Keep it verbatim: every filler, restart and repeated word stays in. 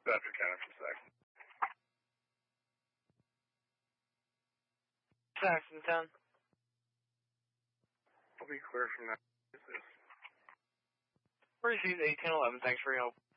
Dispatcher County from Saxon. Saxon ten. I'll be clear from that. What is this? Received eighteen eleven, thanks for your help.